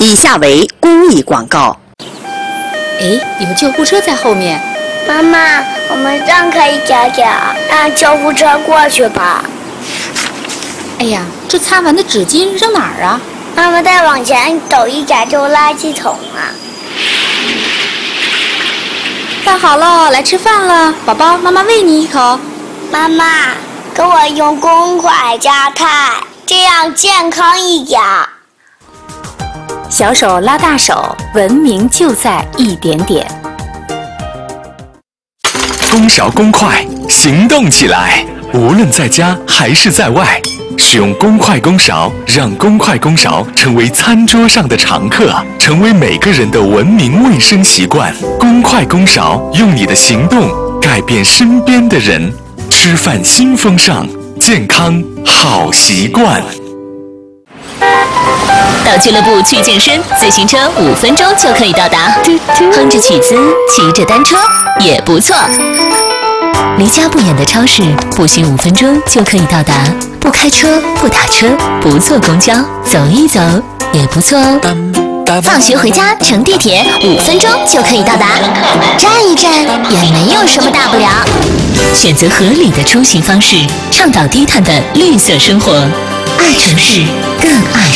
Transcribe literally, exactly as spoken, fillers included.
以下为公益广告。 哎，有救护车在后面。 妈妈，我们让开一点点，让救护车过去吧。 哎呀，这擦完的纸巾扔哪儿啊？ 妈妈，再往前走一点就垃圾桶了。 饭好了，来吃饭了，宝宝，妈妈喂你一口。 妈妈，给我用公筷加菜，这样健康一点。 小手拉大手，文明就在一点点。 公勺公筷，行动起来！无论在家还是在外，使用公筷公勺，让公筷公勺成为餐桌上的常客，成为每个人的文明卫生习惯。公筷公勺，用你的行动改变身边的人。吃饭新风尚，健康好习惯。 到俱乐部去健身，自行车五分钟就可以到达。哼着曲子，骑着单车也不错。离家不远的超市，步行五分钟就可以到达。不开车，不打车，不坐公交，走一走也不错哦。 放学回家乘地铁，五分钟就可以到达。站一站也没有什么大不了。 选择合理的出行方式，倡导低碳的绿色生活。爱城市，更爱